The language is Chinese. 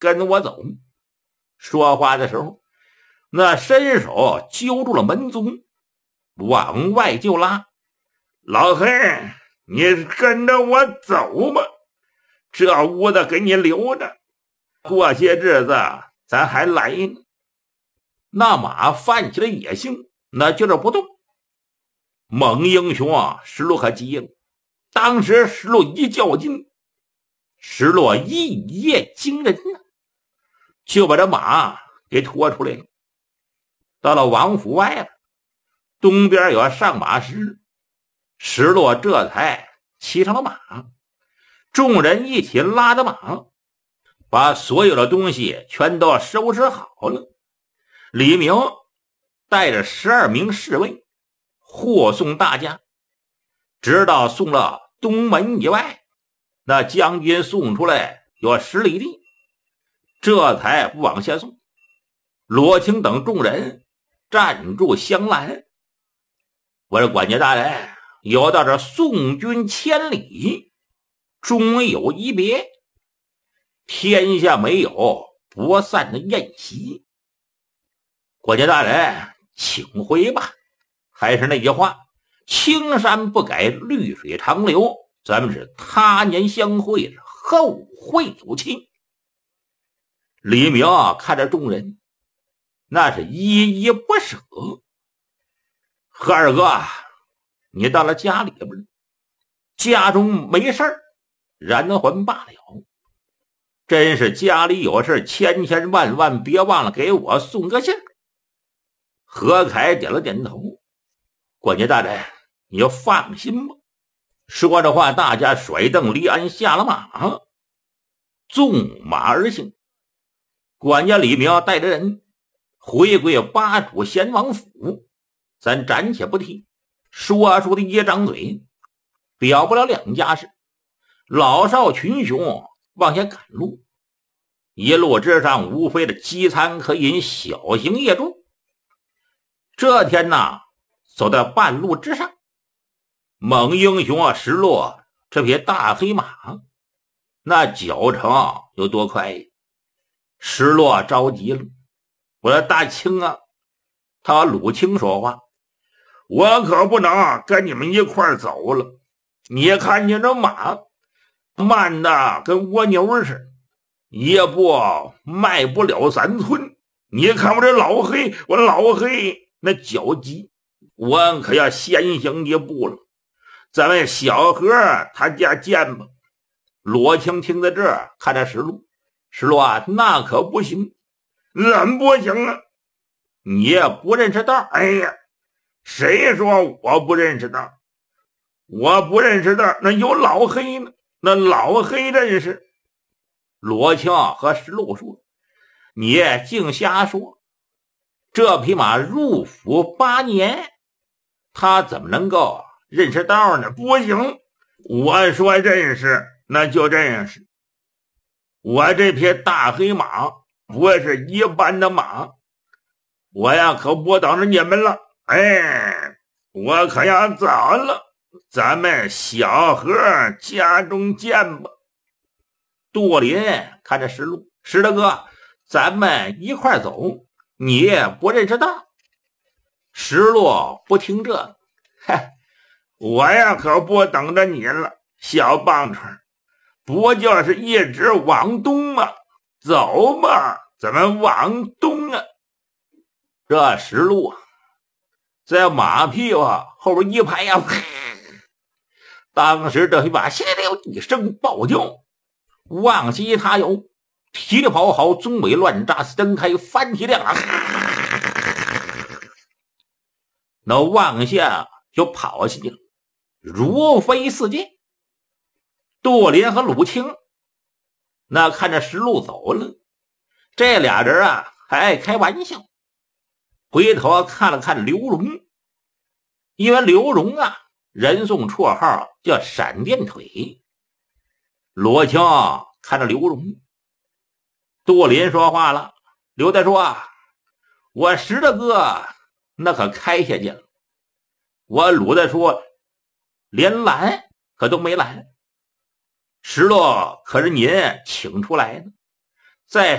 跟我走。说话的时候，那伸手揪住了门宗，往外就拉。老黑，你跟着我走吧，这屋子给你留着，过些日子咱还来呢。那马泛起了野性，那就是不动。猛英雄石路可急了，当时石路一较劲，石路一夜惊人呢，就把这马给拖出来了。到了王府外了，东边有上马石，石路这才骑上了马。众人一起拉着马，把所有的东西全都收拾好了。李明带着12名侍卫护送大家，直到送了东门以外，那将军送出来有10里地，这才不往下送。罗青等众人站住相拦。我说管家大人，有到这送君千里，终有一别，天下没有不散的宴席。管家大人，请回吧。还是那句话，青山不改，绿水长流，咱们是他年相会，后会有期。李明看着众人，那是依依不舍。何二哥，你到了家里边，家中没事儿，然还罢了，真是家里有事，千千万万别忘了给我送个信儿。何凯点了点头，管家大人，你就放心吧。说着话，大家甩蹬离鞍，下了马，纵马而行。管家李明带着人回归巴主贤王府，咱暂且不提，说出的一张嘴表不了两家事。老少群雄往下赶路，一路之上无非的饥餐可饮，小行夜住。这天呢，走到半路之上，猛英雄石落这匹大黑马，那脚程有多快？石落着急了，我说大清啊，他和鲁清说话，我可不能跟你们一块走了。你看见这马慢的跟蜗牛似的，一步迈不了3寸。你看我这老黑，我老黑那脚急，我可要先行一步了。咱们小河他家见吧。罗青听在这儿，看着石路，石路啊，那可不行。怎么不行啊？你也不认识道。哎呀，谁说我不认识道？我不认识道，那有老黑呢，那老黑认识。罗青和石路说，你净瞎说，这匹马入府8年，他怎么能够认识道呢？不行，我说认识那就认识。我这匹大黑马不是一般的马，我呀可不等着你们了。哎，我可要走了，咱们小河家中见吧。杜林看着石路，石大哥，咱们一块走，你也不认识道。石路不听这个，嗨，我呀可不等着你了，小棒槌，不就是一直往东吗？走吧，咱们往东啊。这石路在马屁股后边一拍呀，当时这一把谢了一声暴叫，往西他有蹄力跑好，中尾乱扎，蹬开翻蹄亮啊，那往下就跑下去了，如飞似箭。杜林和鲁清那看着石路走了，这俩人啊还爱开玩笑，回头看了看刘荣，因为刘荣啊人送绰号叫闪电腿。罗青看着刘荣，杜林说话了，刘大说，我石大哥那可开下去了，我鲁大说连拦可都没拦，石落可是您请出来的， 在